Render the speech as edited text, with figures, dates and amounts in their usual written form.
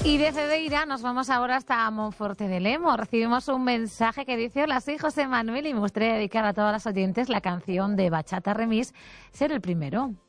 Y de Cedeira nos vamos ahora hasta Monforte de Lemo. Recibimos un mensaje que dice: hola, soy José Manuel y me gustaría dedicar a todas las oyentes la canción de Bachata Remix, Ser el Primero.